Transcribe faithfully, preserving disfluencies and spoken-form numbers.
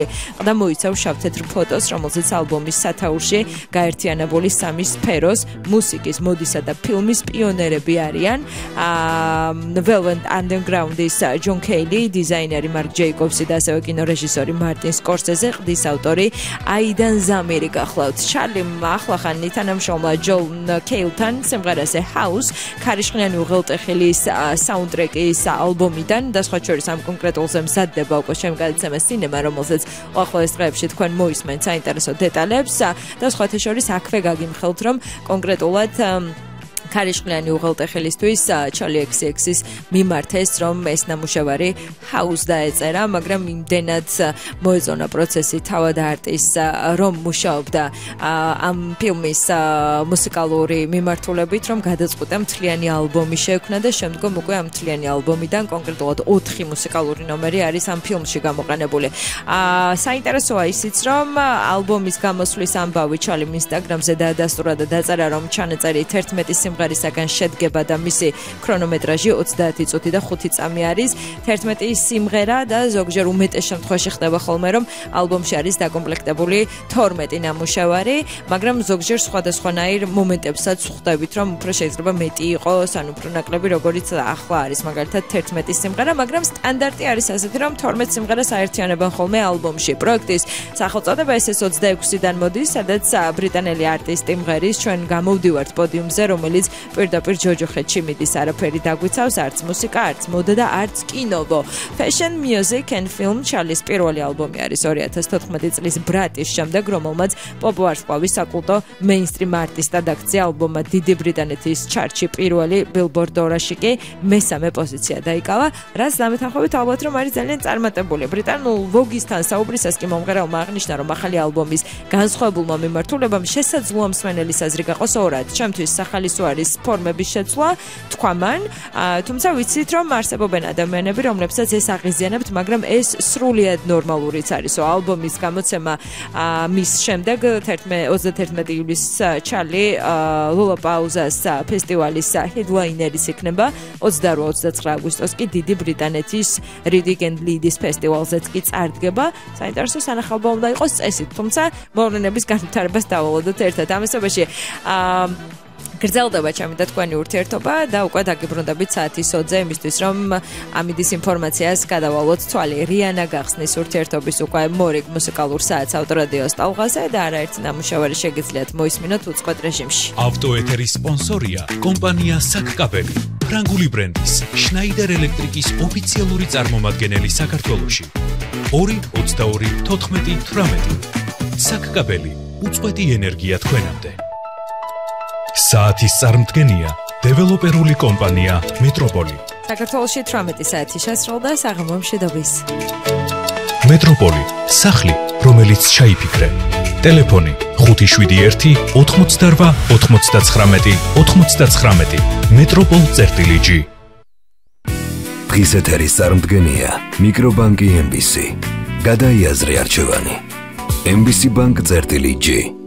და მოიცავს შავ-თეთრ ფოტოს, რომელზეც ალბომის სათაურში გაერთიანებული სამი სფეროს, მუსიკის, მოდისა და ფილმის პიონერები არიან. Velvet Underground-ის ჯონ კეილი, დიზაინერი მარკ ჯეიკობსი და ასევე კინორეჟისორი მარტინ სკორსეზე, ყდის ავტორი აიდან ზამირი გახლავთ. ჩარლიმ ახლახან თანამშრომლა ჯონ კეილთან სიმღერაზე House, ქარიშხლიანი უღელტეხილის საუნდტრეკის ალბომიდან და სხვა შორის ამ კონკრეტულზე მზადდება უკვე ჩემი გადაცემა სინემა, რომელზეც უახლოეს დღეებში თქვენ მოისმენთ საინტერესო დეტალებს და სხვათა შორის აქვე გაგიმხელთ, რომ კონკრეტულად ქარიშხლიანი უღელტეხილისთვის ჩარლი ექს ექს-ის მიმართეს, რომ ეს ნამუშევარი House დაეწერა, მაგრამ იმდენად მოეწონა პროცესი თავად არტის, რომ მუშაობდა ამ ფილმის მუსიკალური მიმართულებით, რომ გადაწყვიტა მთლიანი ალბომი შეექმნა და შემდგომ უკვე ამ მთლიანი ალბომიდან კონკრეტულად ოთხი მუსიკალური ნომერი არის ამ ფილმში გამოყენებული. საინტერესოა ისიც, რომ ალბომის გამოსვლის ამბავი ჩარლიმ ინსტაგრამზე დაადასტურა და დაწერა, რომ ჩანაწერი თერთმეტი სიმღერისაგან შედგება და მისი ქრონომეტრაჟი ოცდაათი წუთი და ხუთი წამი არის. თერთმეტი სიმღერა და ზოგჯერ უმეტეს შემთხვევაში ხდება ხოლმე, რომ ალბომში არის დაკომპლექტებული თორმეტი ნამუშევარი, მაგრამ ზოგჯერ სხვადასხვანაირ მომენტებსაც ხვდებით, რომ უფრო შეიძლება მეტი იყოს, ან უფრო ნაკლები, როგორც ახლა არის მაგალითად თერთმეტი სიმღერა, მაგრამ სტანდარტი არის ასეთი, რომ თორმეტ სიმღერას აერთიანებენ ხოლმე ალბომში. პროექტის სახელწოდება ეს ეს ოცდაექვსიდან მოდის, სადაც ბრიტანელი არტისტი მღერის ჩვენ გამოვდივართ პოდიუმზე, რომელიც პირდაპირ ჯოჯოხეთში მიდის, არაფერი დაგვიცავს, არც მუსიკა, არც მოდა და არც კინოვო. Fashion, Music and Film ჩარლის პირველი ალბომი არის ორი ათას თოთხმეტი წლის ბრატის შემდეგ, რომელმაც პოპ ვარსკვლავის საკულტო მეინსტრიმ არტისტად აქცია ალბომმა დიდი ბრიტანეთის ჩარტში პირველი Billboard ორაში კი მესამე პოზიცია დაიკავა, რაც დამეთანხმებით ალბათ რომ არის ძალიან წარმატებული. ბრიტანულ Vogue-ისთან საუბრისას კი მომღერალმა აღნიშნა, რომ ახალი ალბომის განსხვავებულმა მიმართულებამ შესაძლოა მსმენელის აზრი გაყოს ორად. ჩემთვის სახალისო არის ფორმების შეცვლა, თქვა მან, თუმცა ვიცით, რომ არსებობენ ადამიანები, რომლებსაც ეს აღიზიანებთ, მაგრამ ეს სრულიად ნორმალურიც არისო. ალბომის გამოცემა მის შემდეგ ოცდათერთმეტი ივლისს ჩარლი ლოლაპაუზას ფესტივალის ჰედლაინერის იქნება, ოცდაორი ოცდაცხრა აგვისტოს კი დიდი ბრიტანეთის Reading and Leeds ფესტივალზეც კი წარდგება. საინტერესო სანახაობა უნდა იყოს წესით, თუმცა მოვლენების განვითარებას დავალოდოთ ერთად. ამასობაში გრძელდება ჩემი და თქვენი ურთიერთობა და უკვე დაგიბრუნდებით საათის ოცზე იმისთვის, რომ ამიდის ინფორმაციას გადავალოთ თვალი. რიანა გახსნის ურთიერთობის უკვე მორიგ მუსიკალურ საათს ავტორადიოს ტალღაზე და არაერთი ნამუშევარი შეგიძლიათ მოისმინოთ უწყვეტ რეჟიმში. ავტოეთერის სპონსორია კომპანია საკკაბელი, ფრანგული ბრენდის შნაიდერ ელექტრიკის ოფიციალური წარმომადგენელი საქართველოში. ორი ოცდაორი თოთხმეტი თვრამეტი. საკკაბელი, უწყვეტი ენერგია თქვენამდე. საათის წარმდგენია დეველოპერული კომპანია მეტროპოლი. საქართველოში თვრამეტი საათი შესრულდა, საღამო მშვიდობის. მეტროპოლი, სახლი, რომელიც ჩაიფიქრე. ტელეფონი ხუთი შვიდი ერთი ოთხმოცდაორვა ოთხმოცდაცხრამეტი ოთხმოცდაცხრამეტი. მეტროპოლ.გი. დღის ეთერის წარმდგენია მიკრობანკი ემ ბი სი. გადაიაზრე არჩევანი. ემ ბი სი ბანკ.გი